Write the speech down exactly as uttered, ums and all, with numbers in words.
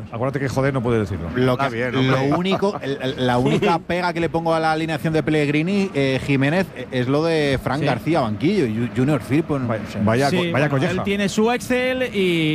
Acuérdate que joder no puedes decirlo. Lo, Está que, bien, lo hombre. único, el- la única pega que le pongo a la alineación de Pellegrini, eh, Jiménez, es lo de Fran Sí. García, banquillo, y Junior Firpo. No Vaya, sé. vaya, Sí, co- vaya bueno, colleja. él tiene su Excel y